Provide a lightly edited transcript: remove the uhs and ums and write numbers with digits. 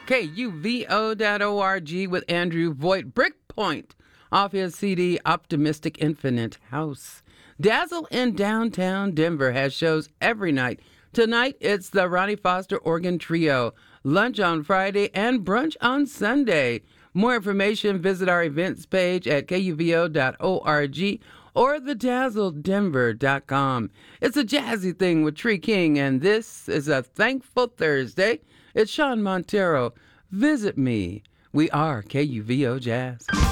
KUVO.org with Andrew Voigt. Brickpoint off his CD Optimistic Infinite House. Dazzle in downtown Denver has shows every night. Tonight, it's the Ronnie Foster Organ Trio. Lunch on Friday and brunch on Sunday. More information, visit our events page at KUVO.org or thedazzledenver.com. It's a jazzy thing with Tree King, and this is a Thankful Thursday. It's Sean Montero. Visit me. We are KUVO Jazz.